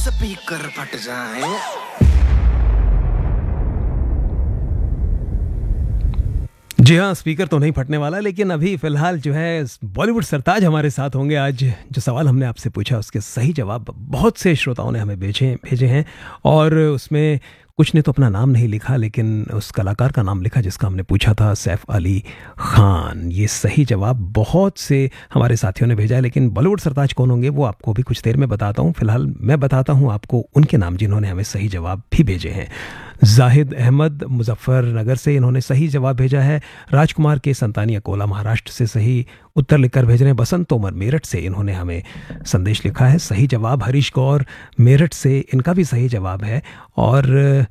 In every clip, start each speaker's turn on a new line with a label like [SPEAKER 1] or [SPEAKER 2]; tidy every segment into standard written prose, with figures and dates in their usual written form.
[SPEAKER 1] Speaker फट जाए।
[SPEAKER 2] जी हाँ, स्पीकर तो नहीं फटने वाला, लेकिन अभी फिलहाल जो है बॉलीवुड सरताज हमारे साथ होंगे। आज जो सवाल हमने आपसे पूछा उसके सही जवाब बहुत से श्रोताओं ने हमें भेजे हैं, और उसमें कुछ ने तो अपना नाम नहीं लिखा, लेकिन उस कलाकार का नाम लिखा जिसका हमने पूछा था, सैफ अली खान। ये सही जवाब बहुत से हमारे साथियों ने भेजा है, लेकिन बॉलीवुड सरताज कौन होंगे वो आपको भी कुछ देर में बताता हूँ। फिलहाल मैं बताता हूँ आपको उनके नाम जिन्होंने हमें सही जवाब भी भेजे हैं। जाहिद अहमद मुजफ्फरनगर से इन्होंने सही जवाब भेजा है। राजकुमार के संतानी अकोला महाराष्ट्र से सही उत्तर लिखकर भेज रहे हैं। बसंत तोमर मेरठ से इन्होंने हमें संदेश लिखा है, सही जवाब। हरीश गौर मेरठ से, इनका भी सही जवाब है। और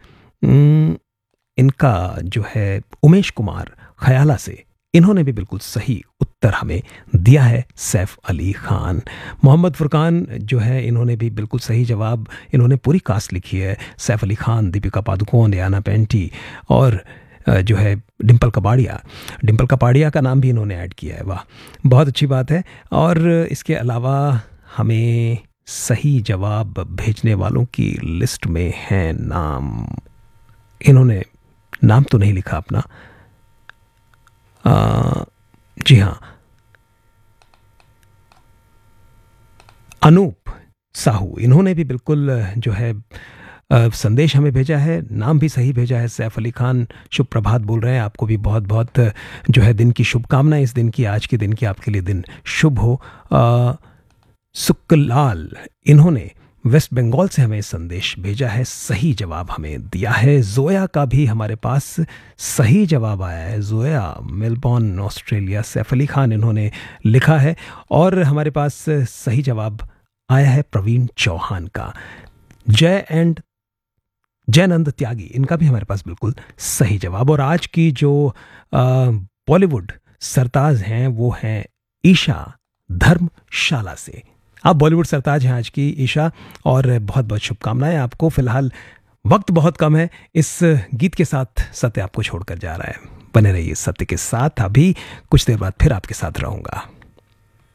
[SPEAKER 2] इनका जो है उमेश कुमार खयाला से, इन्होंने भी बिल्कुल सही उत्तर हमें दिया है, सैफ अली खान। मोहम्मद फुरकान जो है इन्होंने भी बिल्कुल सही जवाब, इन्होंने पूरी कास्ट लिखी है, सैफ अली खान, दीपिका पादुकोण, याना पेंटी और जो है डिम्पल कपाड़िया का नाम भी इन्होंने ऐड किया है। वाह, बहुत अच्छी बात है। और इसके अलावा हमें सही जवाब भेजने वालों की लिस्ट में है नाम, इन्होंने नाम तो नहीं लिखा अपना। जी हाँ, अनूप साहू, इन्होंने भी बिल्कुल जो है संदेश हमें भेजा है, नाम भी सही भेजा है, सैफ अली खान। शुभ प्रभात बोल रहे हैं, आपको भी बहुत बहुत जो है दिन की शुभकामनाएं। इस दिन की, आज के दिन की आपके लिए दिन शुभ हो। सुक्कलाल, इन्होंने वेस्ट बंगाल से हमें संदेश भेजा है, सही जवाब हमें दिया है। जोया का भी हमारे पास सही जवाब आया है, जोया मेलबॉर्न ऑस्ट्रेलिया। सैफ अली खान इन्होंने लिखा है। और हमारे पास सही जवाब आया है प्रवीण चौहान का। जयनंद त्यागी, इनका भी हमारे पास बिल्कुल सही जवाब। और आज की जो बॉलीवुड सरताज हैं वो हैं ईशा धर्मशाला से। आप बॉलीवुड सरताज हैं आज की, ईशा, और बहुत बहुत शुभकामनाएं आपको। फिलहाल वक्त बहुत कम है, इस गीत के साथ सत्य आपको छोड़कर जा रहा है। बने रहिए सत्य के साथ, अभी कुछ देर बाद फिर आपके साथ रहूंगा।